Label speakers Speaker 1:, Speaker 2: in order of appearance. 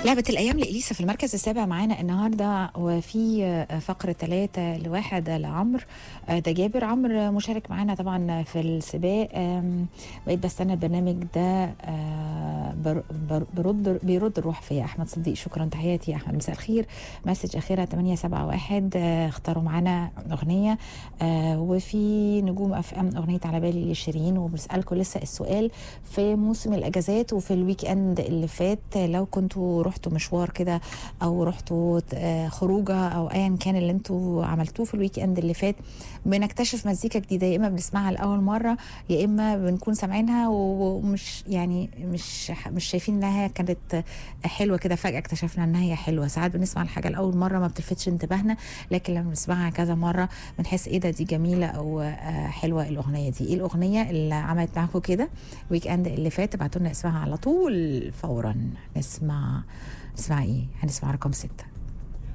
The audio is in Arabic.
Speaker 1: لعبة الأيام لإليسا في المركز السابع معانا النهاردة، وفي فقرة 3 لواحد لعمرو. ده جابر عمرو مشارك معانا طبعا في السباق. بقيت بستنى البرنامج ده. بيرد الروح فيا. أحمد صديق، شكرا، تحياتي يا أحمد، مساء الخير. مسج أخيرة 871. اختاروا معانا أغنية. وفي نجوم أف أم أغنية على بالي لشيرين. وبنسألكم لسه السؤال في موسم الأجازات وفي الويك أند اللي فات، لو كنتوا رحتوا مشوار كده او رحتوا خروجه او ايا كان اللي انتوا عملتوه في الويك اند اللي فات، بنكتشف مزيكا جديده، يا اما بنسمعها لاول مره يا اما بنكون سامعينها ومش يعني مش شايفين انها كانت حلوه كده، فجاه اكتشفنا انها هي حلوه. ساعات بنسمع الحاجه لاول مره ما بتلفتش انتباهنا، لكن لما بنسمعها كذا مره بنحس ايه ده، دي جميله او حلوه الاغنيه دي. ايه الاغنيه اللي عملت معاكم كده الويك اند اللي فات؟ ابعتوا لنا اسمها على طول فورا. نسمع ايه؟ هنسمع رقم 6.